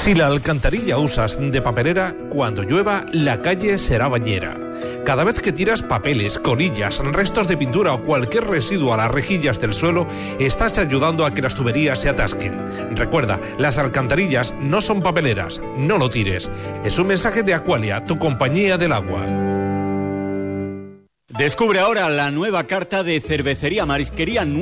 Si la alcantarilla usas de papelera, cuando llueva, la calle será bañera. Cada vez que tiras papeles, colillas, restos de pintura o cualquier residuo a las rejillas del suelo, estás ayudando a que las tuberías se atasquen. Recuerda, las alcantarillas no son papeleras, no lo tires. Es un mensaje de Aqualia, tu compañía del agua. Descubre ahora la nueva carta de Cervecería Marisquería